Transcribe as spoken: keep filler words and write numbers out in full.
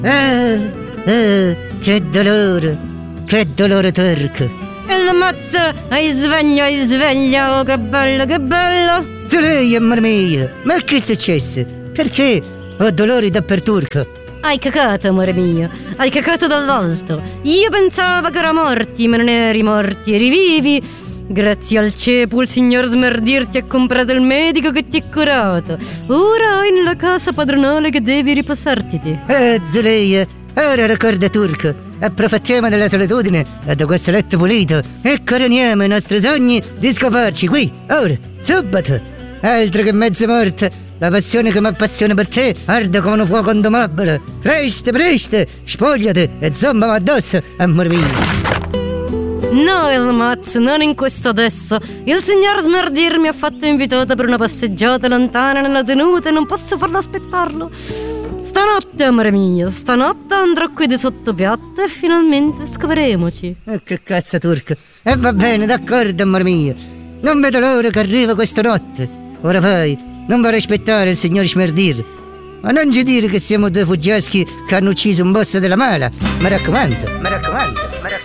Ah, ah, che dolore, che dolore turco. E la mazza, hai sveglio, hai sveglio, oh che bello, che bello. Zuleia, amore mio, ma che è successo? Perché ho dolori dappertutto? Hai cacato, amore mio, hai cacato dall'alto. Io pensavo che eri morti, ma non eri morti, eri vivi. Grazie al cielo il signor Smerdir ti ha comprato il medico che ti ha curato. Ora hai nella casa padronale che devi riposarti te. Eh, Zuleia, ora ricorda turco. Approfittiamo della solitudine e da questo letto pulito e coroniamo i nostri sogni di scoparci qui, ora, subito. Altro che mezzo morta, la passione che mi appassiona per te arde come un fuoco indomabile. Presto, presto, spogliati e zombami addosso, amore mio. No, Elmaz, non in questo adesso. Il signor Smerdir mi ha fatto invitata per una passeggiata lontana nella tenuta e non posso farlo aspettarlo. Stanotte, amore mio, stanotte andrò qui di sottopiatto e finalmente scopriamoci. Eh, che cazzo turco. E eh, va bene, d'accordo, amore mio. Non vedo l'ora che arriva questa notte. Ora poi, non vorrei aspettare il signor Smerdir. Ma non ci dire che siamo due fuggiaschi che hanno ucciso un boss della mala. Mi raccomando, mi raccomando.